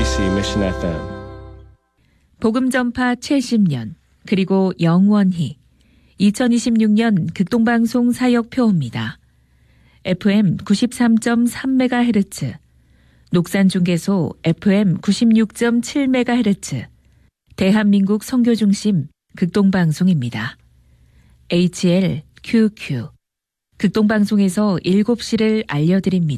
KBC Mission FM. 복음 전파 70년 그리고 영원히 2026년 극동방송 사역표입니다. FM 93.3MHz, 녹산중개소 FM 96.7MHz, 대한민국 선교중심 극동방송입니다. HLQQ 극동방송에서 7시를 알려드립니다.